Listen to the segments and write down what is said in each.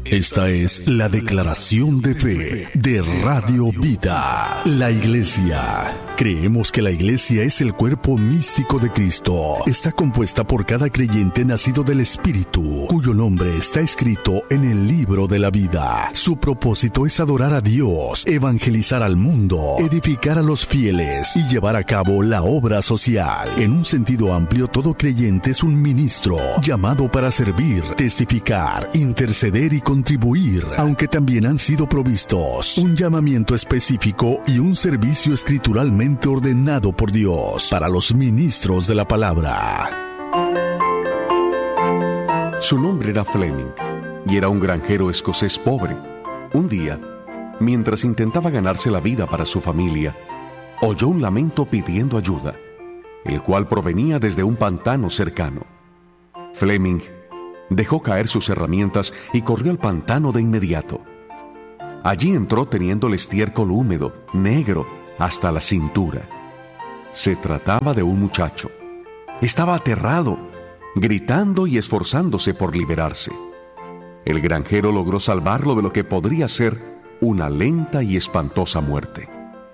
Esta es la declaración de fe de Radio Vida. La Iglesia. Creemos que la Iglesia es el cuerpo místico de Cristo. Está compuesta por cada creyente nacido del Espíritu, cuyo nombre está escrito en el libro de la vida. Su propósito es adorar a Dios, evangelizar al mundo, edificar a los fieles y llevar a cabo la obra social. En un sentido amplio, todo creyente es un ministro, llamado para servir, testificar, interceder y contribuir, aunque también han sido provistos un llamamiento específico y un servicio escrituralmente ordenado por Dios para los ministros de la palabra. Su nombre era Fleming y era un granjero escocés pobre. Un día, mientras intentaba ganarse la vida para su familia, oyó un lamento pidiendo ayuda, el cual provenía desde un pantano cercano. Fleming dejó caer sus herramientas y corrió al pantano de inmediato. Allí entró teniendo el estiércol húmedo, negro, hasta la cintura. Se trataba de un muchacho. Estaba aterrado, gritando y esforzándose por liberarse. El granjero logró salvarlo de lo que podría ser una lenta y espantosa muerte.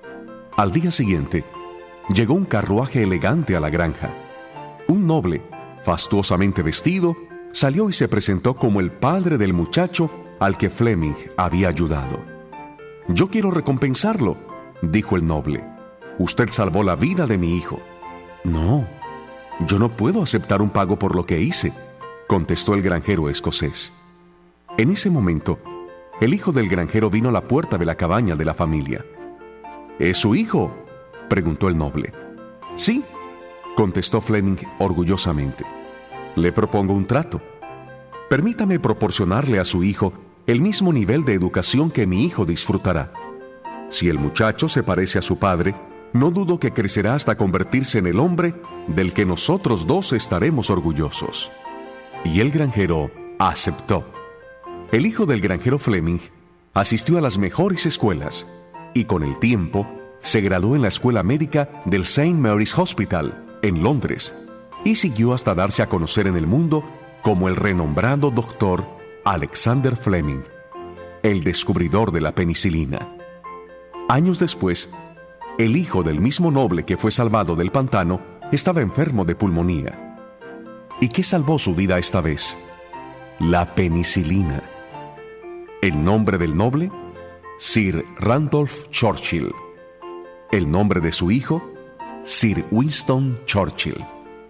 Al día siguiente, llegó un carruaje elegante a la granja. Un noble, fastuosamente vestido, salió y se presentó como el padre del muchacho al que Fleming había ayudado. «Yo quiero recompensarlo», dijo el noble. «Usted salvó la vida de mi hijo». «No, yo no puedo aceptar un pago por lo que hice», contestó el granjero escocés. En ese momento, el hijo del granjero vino a la puerta de la cabaña de la familia. «¿Es su hijo?», preguntó el noble. «Sí», contestó Fleming orgullosamente. «Le propongo un trato. Permítame proporcionarle a su hijo el mismo nivel de educación que mi hijo disfrutará. Si el muchacho se parece a su padre, no dudo que crecerá hasta convertirse en el hombre del que nosotros dos estaremos orgullosos». Y el granjero aceptó. El hijo del granjero Fleming asistió a las mejores escuelas y con el tiempo se graduó en la escuela médica del St. Mary's Hospital en Londres y siguió hasta darse a conocer en el mundo como el renombrado doctor Alexander Fleming, el descubridor de la penicilina. Años después, el hijo del mismo noble que fue salvado del pantano estaba enfermo de pulmonía. ¿Y qué salvó su vida esta vez? La penicilina. El nombre del noble, Sir Randolph Churchill. El nombre de su hijo, Sir Winston Churchill.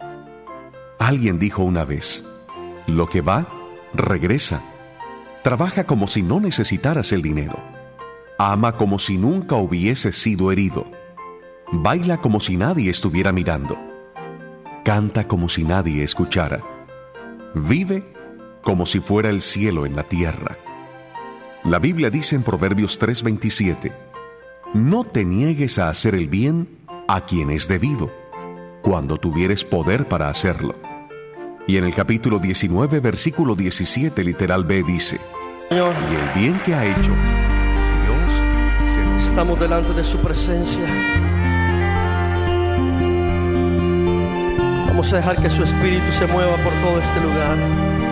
Alguien dijo una vez: lo que va, regresa. Trabaja como si no necesitaras el dinero. Ama como si nunca hubiese sido herido. Baila como si nadie estuviera mirando. Canta como si nadie escuchara. Vive como si fuera el cielo en la tierra. La Biblia dice en Proverbios 3:27: no te niegues a hacer el bien a quien es debido, cuando tuvieres poder para hacerlo. Y en el capítulo 19, versículo 17, literal B, dice: Señor, y el bien que ha hecho, Dios se lo... Estamos delante de su presencia. Vamos a dejar que su espíritu se mueva por todo este lugar.